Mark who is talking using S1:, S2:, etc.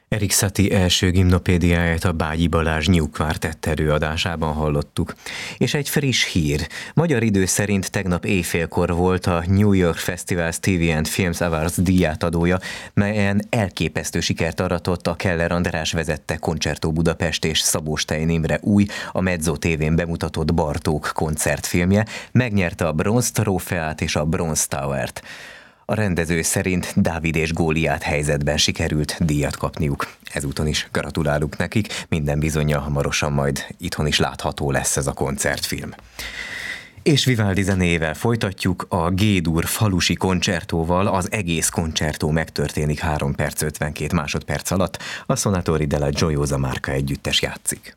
S1: Erik Satie első gimnopédiáját a Bágyi Balázs New Quartet előadásában hallottuk. És egy friss hír. Magyar idő szerint tegnap éjfélkor volt a New York Festival TV and Films Awards díjátadója, melyen elképesztő sikert aratott a Keller András vezette Concerto Budapest és Szabó Stein Imre új, a Mezzo TV-n bemutatott Bartók koncertfilmje, megnyerte a bronz trófeát és a bronz towert. A rendező szerint Dávid és Góliát helyzetben sikerült díjat kapniuk. Ezúton is gratulálunk nekik, minden bizonnyal hamarosan majd itthon is látható lesz ez a koncertfilm. És Vivaldi zenével folytatjuk, a G-dur falusi koncertóval. Az egész koncertó megtörténik 3 perc 52 másodperc alatt. A Sonatori della Gioiosa Marca együttes játszik.